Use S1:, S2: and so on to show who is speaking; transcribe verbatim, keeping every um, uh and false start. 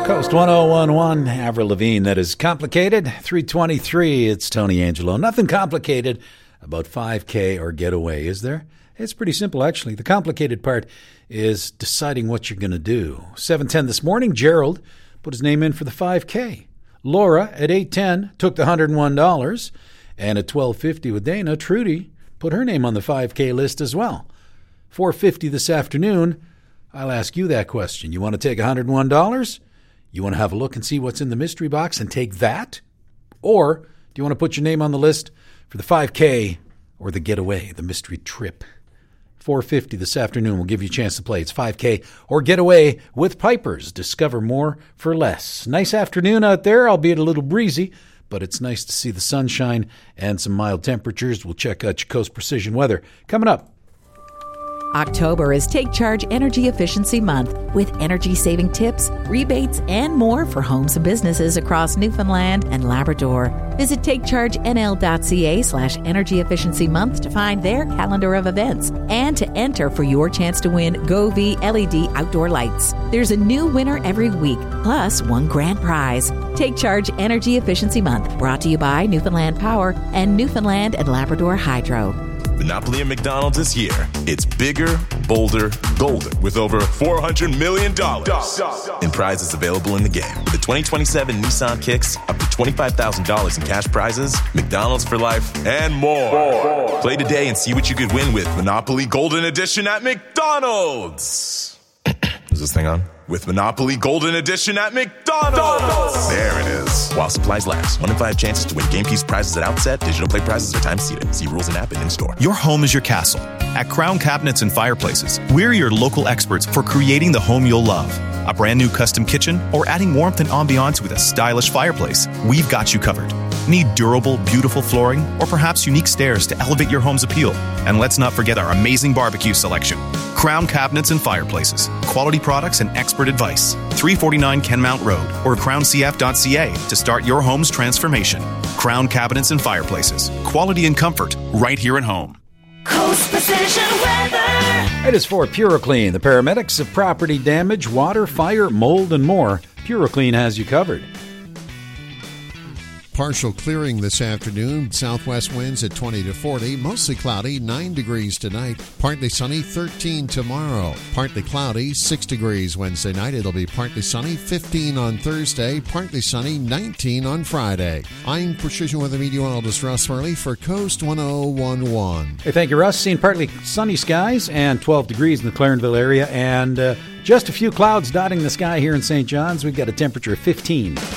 S1: Coast one oh one point one, Avril Lavigne, that is complicated. three twenty-three, it's Tony Angelo. Nothing complicated about five K or getaway, is there? It's pretty simple, actually. The complicated part is deciding what you're going to do. seven ten this morning, Gerald put his name in for the five K. Laura at eight ten took the one hundred one dollars. And at twelve fifty with Dana, Trudy put her name on the five K list as well. four fifty this afternoon, I'll ask you that question. You want to take one hundred one dollars? You want to have a look and see what's in the mystery box and take that? Or do you want to put your name on the list for the five K or the getaway, the mystery trip? four fifty this afternoon will give you a chance to play. It's five K or getaway with Pipers. Discover more for less. Nice afternoon out there, albeit a little breezy, but it's nice to see the sunshine and some mild temperatures. We'll check out your Coast Precision weather coming up.
S2: October is Take Charge Energy Efficiency Month with energy-saving tips, rebates, and more for homes and businesses across Newfoundland and Labrador. Visit takechargenl.ca slash energy efficiency month to find their calendar of events and to enter for your chance to win Govee L E D outdoor lights. There's a new winner every week, plus one grand prize. Take Charge Energy Efficiency Month, brought to you by Newfoundland Power and Newfoundland and Labrador Hydro.
S3: Monopoly at McDonald's is here. It's bigger, bolder, golder with over four hundred million dollars in prizes available in the game. With the twenty twenty-seven Nissan Kicks, up to twenty-five thousand dollars in cash prizes, McDonald's for life, and more. more. Play today and see what you could win with Monopoly Golden Edition at McDonald's. Is this thing on? With Monopoly Golden Edition at McDonald's. There it is. While supplies last. One in five chances to win game piece prizes at outset. Digital play prizes are time seated. See rules and app and in-store.
S4: Your home is your castle. At Crown Cabinets and Fireplaces, we're your local experts for creating the home you'll love. A brand new custom kitchen or adding warmth and ambiance with a stylish fireplace, we've got you covered. Need durable, beautiful flooring or perhaps unique stairs to elevate your home's appeal? And let's not forget our amazing barbecue selection. Crown Cabinets and Fireplaces. Quality products and expert advice. three forty-nine Kenmount Road or crown c f dot c a to start your home's transformation. Crown Cabinets and Fireplaces. Quality and comfort right here at home.
S5: Coast Precision Weather.
S1: It is for PureClean, the paramedics of property damage, water, fire, mold, and more. PureClean has you covered.
S6: Partial clearing this afternoon. Southwest winds at twenty to forty. Mostly cloudy, nine degrees tonight. Partly sunny, thirteen tomorrow. Partly cloudy, six degrees Wednesday night. It'll be partly sunny, fifteen on Thursday. Partly sunny, nineteen on Friday. I'm Precision Weather Meteorologist Russ Farley for Coast one oh one point one.
S1: Hey, thank you, Russ. Seeing partly sunny skies and twelve degrees in the Clarenville area and uh, just a few clouds dotting the sky here in Saint John's. We've got a temperature of fifteen.